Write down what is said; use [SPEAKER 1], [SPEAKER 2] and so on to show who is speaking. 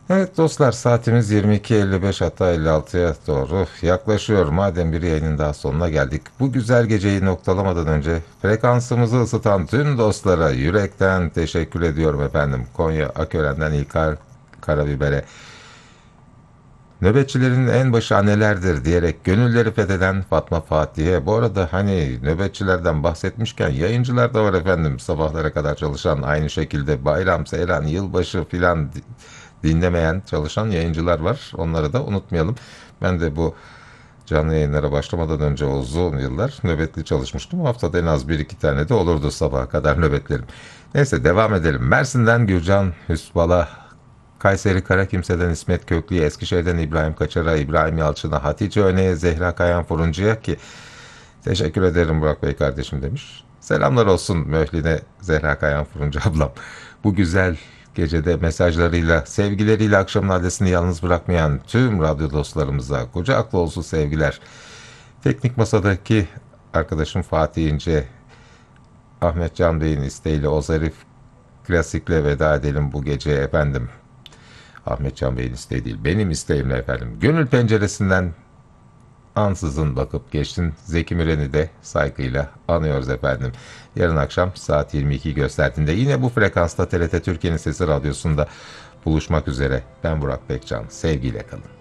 [SPEAKER 1] Evet dostlar, saatimiz 22.55, hatta 56'ya doğru yaklaşıyor. Madem bir yayının daha sonuna geldik, bu güzel geceyi noktalamadan önce frekansımızı ısıtan tüm dostlara yürekten teşekkür ediyorum efendim. Konya Akören'den İlkar Karabiber'e, nöbetçilerin en başı annelerdir diyerek gönülleri fetheden Fatma Fatih'e. Bu arada hani nöbetçilerden bahsetmişken yayıncılar da var efendim. Sabahlara kadar çalışan, aynı şekilde bayram, seyran, yılbaşı filan dinlemeyen, çalışan yayıncılar var. Onları da unutmayalım. Ben de bu canlı yayınlara başlamadan önce uzun yıllar nöbetli çalışmıştım. Haftada en az bir iki tane de olurdu sabaha kadar nöbetlerim. Neyse, devam edelim. Mersin'den Gürcan Hüsbala, Kayseri Karakimse'den İsmet Köklü'ye, Eskişehir'den İbrahim Kaçar'a, İbrahim Yalçın'a, Hatice Öne'ye, Zehra Kayan Fırıncı'ya ki teşekkür ederim Burak Bey kardeşim demiş. Selamlar olsun Möhline Zehra Kayan Fırıncı ablam. Bu güzel gecede mesajlarıyla, sevgileriyle akşamın adresini yalnız bırakmayan tüm radyo dostlarımıza kucak dolusu sevgiler. Teknik masadaki arkadaşım Fatih İnce, Ahmet Can Bey'in isteğiyle o zarif klasikle veda edelim bu gece efendim. Ahmet Can Bey'in isteği değil, benim isteğimle efendim. Gönül penceresinden ansızın bakıp geçtin Zeki Müren'i de saygıyla anıyoruz efendim. Yarın akşam saat 22 gösterdiğinde yine bu frekansta TRT Türkiye'nin Sesi Radyosu'nda buluşmak üzere. Ben Burak Bekcan. Sevgiyle kalın.